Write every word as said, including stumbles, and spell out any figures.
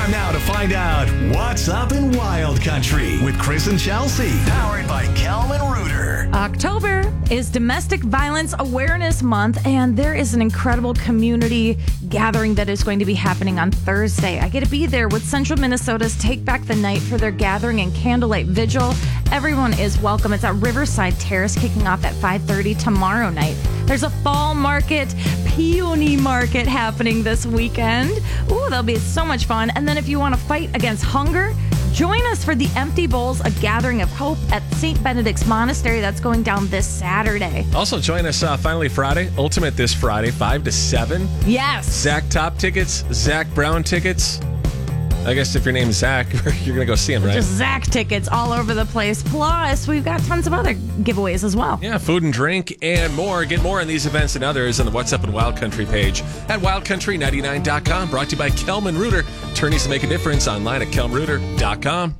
Time now to find out what's up in Wild Country with Chris and Chelsea. Powered by Kelman Rooter. October is Domestic Violence Awareness Month, and there is an incredible community gathering that is going to be happening on Thursday. I get to be there with Central Minnesota's Take Back the Night for their gathering and candlelight vigil. Everyone is welcome. It's at Riverside Terrace, kicking off at five thirty tomorrow night. There's a fall market, peony market happening this weekend. Ooh, that'll be so much fun. And then if you want to fight against hunger, join us for the Empty Bowls, a gathering of hope at Saint Benedict's Monastery. That's going down this Saturday. Also, join us uh, finally Friday, Ultimate this Friday, five to seven. Yes. Zach Top tickets, Zach Brown tickets. I guess if your name's Zach, you're going to go see him, right? Just Zach tickets all over the place. Plus, we've got tons of other giveaways as well. Yeah, food and drink and more. Get more on these events and others on the What's Up in Wild Country page at wild country ninety-nine dot com. Brought to you by Kelman Rooter. Attorneys to make a difference online at kelman rooter dot com.